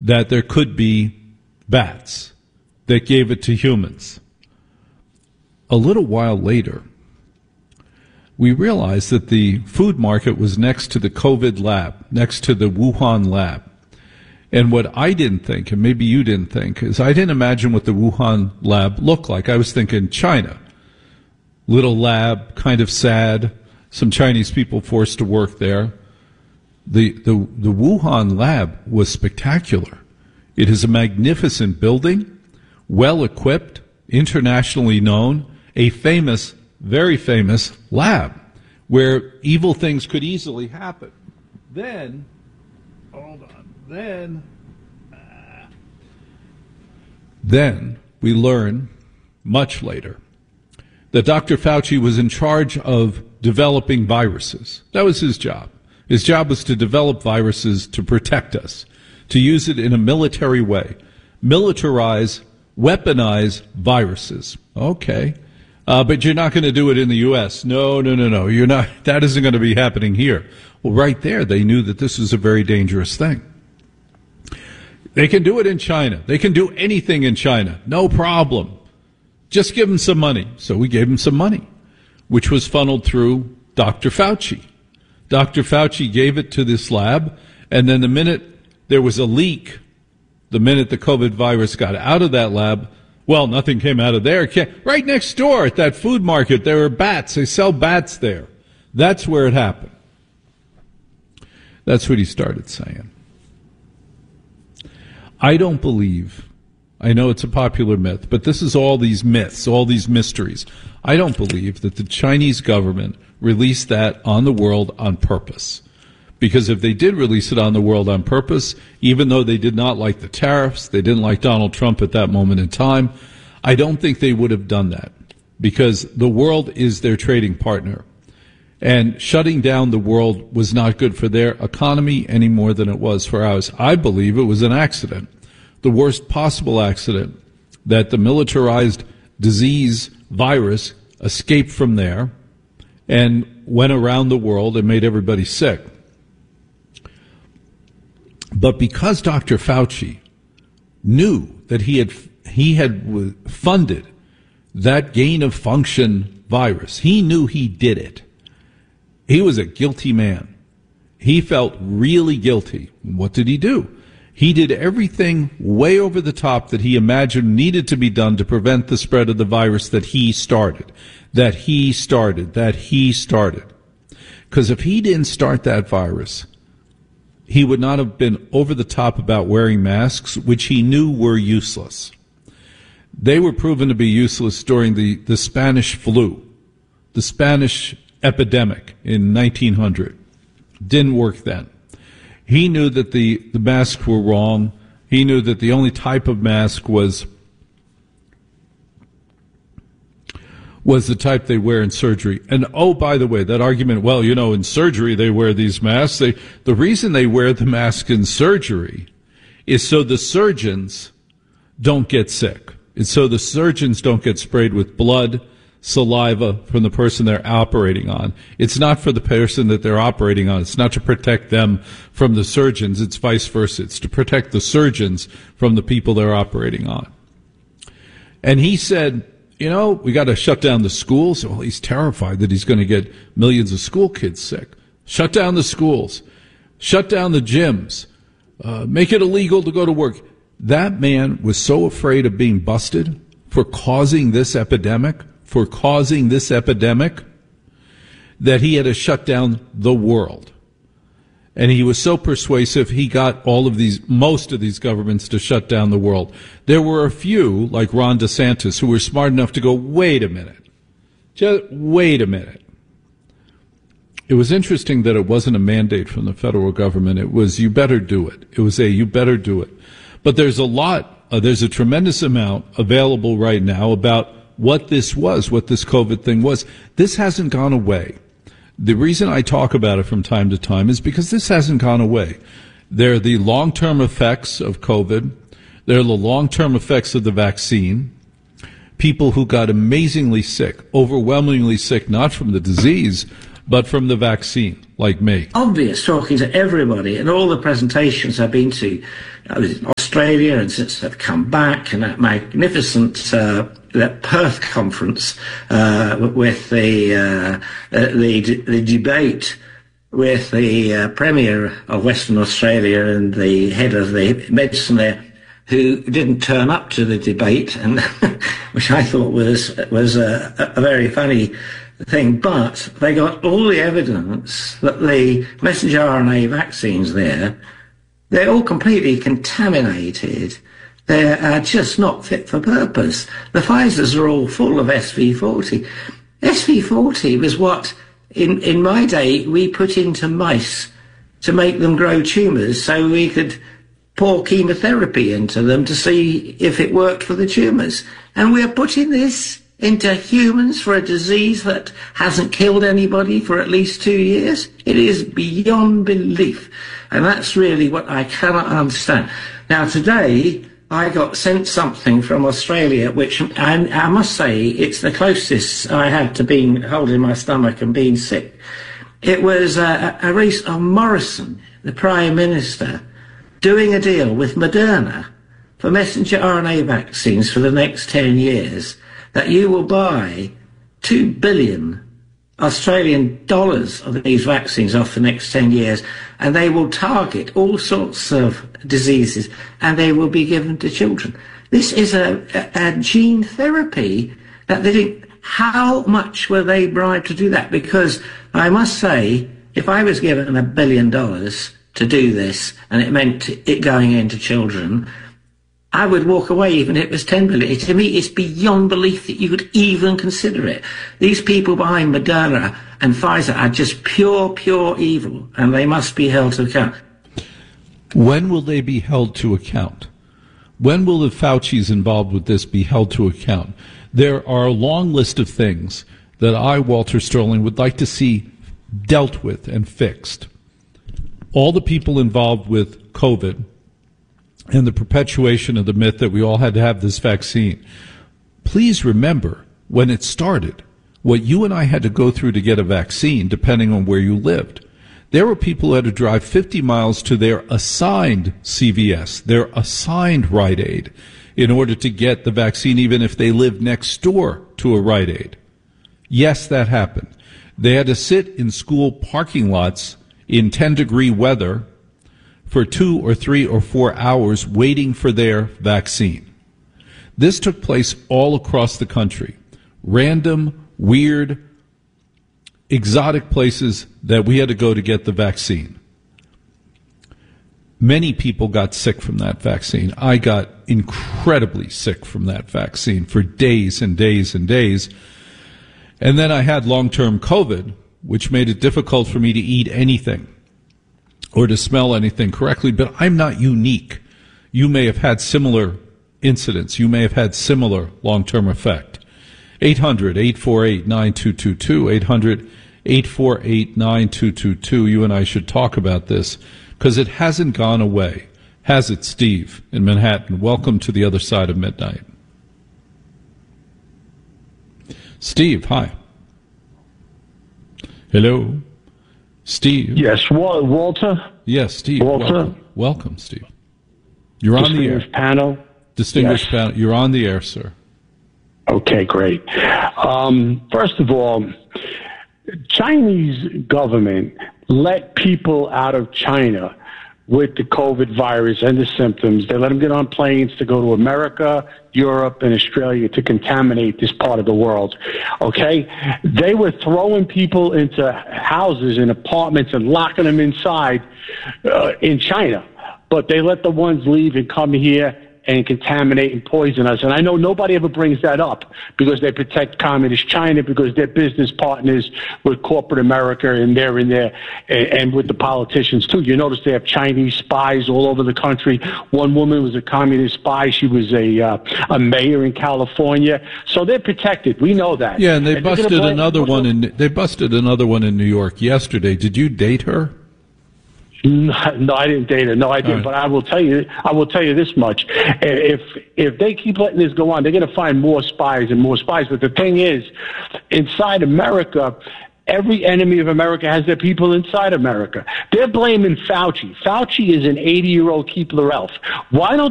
that there could be bats that gave it to humans. A little while later, we realized that the food market was next to the COVID lab, next to the Wuhan lab. And what I didn't think, and maybe you didn't think, is I didn't imagine what the Wuhan lab looked like. I was thinking China. Little lab, kind of sad, some Chinese people forced to work there. The Wuhan lab was spectacular. It is a magnificent building, well equipped, internationally known, a famous, very famous lab where evil things could easily happen. Then, hold on, then we learn much later that Dr. Fauci was in charge of developing viruses. That was his job. His job was to develop viruses to protect us, to use it in a military way, militarize, weaponize viruses. Okay. But you're not going to do it in the U.S. No. You're not. That isn't going to be happening here. Well, right there, they knew that this was a very dangerous thing. They can do it in China. They can do anything in China. No problem. Just give them some money. So we gave them some money, which was funneled through Dr. Fauci. Dr. Fauci gave it to this lab, and then the minute there was a leak, the minute the COVID virus got out of that lab, well, nothing came out of there. Right next door at that food market, there are bats. They sell bats there. That's where it happened. That's what he started saying. I don't believe, I know it's a popular myth, but this is all these myths, all these mysteries. I don't believe that the Chinese government released that on the world on purpose. Because if they did release it on the world on purpose, even though they did not like the tariffs, they didn't like Donald Trump at that moment in time, I don't think they would have done that. Because the world is their trading partner. And shutting down the world was not good for their economy any more than it was for ours. I believe it was an accident, the worst possible accident, that the militarized disease virus escaped from there and went around the world and made everybody sick. But because Dr. Fauci knew that he had funded that gain of function virus, he knew he did it. He was a guilty man. He felt really guilty. What did he do? He did everything way over the top that he imagined needed to be done to prevent the spread of the virus that he started. Because if he didn't start that virus, he would not have been over the top about wearing masks, which he knew were useless. They were proven to be useless during the Spanish flu, the Spanish epidemic in 1900. Didn't work then. He knew that the masks were wrong. He knew that the only type of mask was the type they wear in surgery. And oh, by the way, that argument, well, in surgery they wear these masks. The reason they wear the mask in surgery is so the surgeons don't get sick. It's so the surgeons don't get sprayed with blood, saliva from the person they're operating on. It's not for the person that they're operating on. It's not to protect them from the surgeons. It's vice versa. It's to protect the surgeons from the people they're operating on. And he said, we got to shut down the schools. Well, he's terrified that he's going to get millions of school kids sick. Shut down the schools. Shut down the gyms. Make it illegal to go to work. That man was so afraid of being busted for causing this epidemic, that he had to shut down the world. And he was so persuasive, he got most of these governments to shut down the world. There were a few, like Ron DeSantis, who were smart enough to go, wait a minute. Just wait a minute. It was interesting that it wasn't a mandate from the federal government. It was, you better do it. It was you better do it. But there's a tremendous amount available right now about what this COVID thing was. This hasn't gone away. The reason I talk about it from time to time is because this hasn't gone away. There are the long-term effects of COVID. There are the long-term effects of the vaccine. People who got amazingly sick, overwhelmingly sick, not from the disease, but from the vaccine. like me. Obvious, talking to everybody, and all the presentations I've been to. I was in Australia, and since I've come back, and that magnificent that Perth conference with the debate with the Premier of Western Australia and the head of the medicine there, who didn't turn up to the debate, and which I thought was a very funny thing. But they got all the evidence that the messenger RNA vaccines they're all completely contaminated. They're just not fit for purpose. The Pfizers are all full of SV40. SV40 was what, in my day, we put into mice to make them grow tumours so we could pour chemotherapy into them to see if it worked for the tumours. And we're putting this into humans for a disease that hasn't killed anybody for at least 2 years. It is beyond belief. And that's really what I cannot understand. Now, today, I got sent something from Australia, which I must say it's the closest I had to being holding my stomach and being sick. It was a race of Morrison, the Prime Minister, doing a deal with Moderna for messenger RNA vaccines for the next 10 years, that you will buy 2 billion Australian dollars of these vaccines off the next 10 years, and they will target all sorts of diseases, and they will be given to children. This is a gene therapy that they think, how much were they bribed to do that? Because I must say, if I was given $1 billion to do this, and it meant it going into children, I would walk away even if it was 10 billion. To me, it's beyond belief that you could even consider it. These people behind Moderna and Pfizer are just pure evil, and they must be held to account. When will they be held to account? When will the Faucis involved with this be held to account? There are a long list of things that I, Walter Sterling, would like to see dealt with and fixed. All the people involved with COVID and the perpetuation of the myth that we all had to have this vaccine. Please remember, when it started, what you and I had to go through to get a vaccine, depending on where you lived. There were people who had to drive 50 miles to their assigned CVS, their assigned Rite Aid, in order to get the vaccine, even if they lived next door to a Rite Aid. Yes, that happened. They had to sit in school parking lots in 10-degree weather for 2 or 3 or 4 hours waiting for their vaccine. This took place all across the country. Random, weird, exotic places that we had to go to get the vaccine. Many people got sick from that vaccine. I got incredibly sick from that vaccine for days and days and days. And then I had long-term COVID, which made it difficult for me to eat anything or to smell anything correctly, but I'm not unique. You may have had similar incidents. You may have had similar long-term effect. 800-848-9222, 800-848-9222. You and I should talk about this because it hasn't gone away. Has it, Steve, in Manhattan? Welcome to the other side of midnight. Steve, hi. Hello. Steve. Yes, Walter. Yes, Steve. Walter. Welcome, Steve. You're on the air. Panel. Distinguished panel. You're on the air, sir. Okay, great. First of all, Chinese government let people out of China with the COVID virus and the symptoms. They let them get on planes to go to America, Europe, and Australia to contaminate this part of the world. Okay? They were throwing people into houses and apartments and locking them inside in China. But they let the ones leave and come here and contaminate and poison us. And I know nobody ever brings that up because they protect communist China, because they're business partners with corporate America, and they're in there, and with the politicians too. You notice they have Chinese spies all over the country. One woman was a communist spy. She was a mayor in California. So they're protected. We know that. Yeah, and they busted another one in New York yesterday. Did you date her? No, I didn't date her. No, I didn't. Right. But I will tell you this much: if they keep letting this go on, they're going to find more spies and more spies. But the thing is, inside America, every enemy of America has their people inside America. They're blaming Fauci. Fauci is an 80-year-old Keebler elf. Why don't